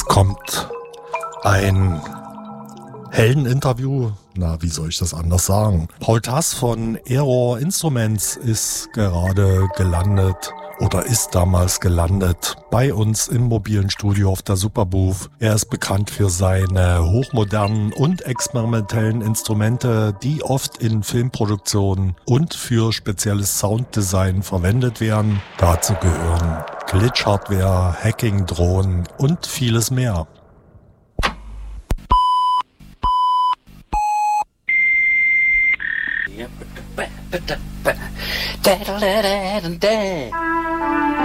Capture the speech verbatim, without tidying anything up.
Kommt ein Heldeninterview. Na, wie soll ich das anders sagen? Paul Tass von Error Instruments ist gerade gelandet oder ist damals gelandet bei uns im mobilen Studio auf der Superbooth. Er ist bekannt für seine hochmodernen und experimentellen Instrumente, die oft in Filmproduktionen und für spezielles Sounddesign verwendet werden. Dazu gehören Glitch-Hardware, Hacking-Drohnen und vieles mehr. Da da da da da da da.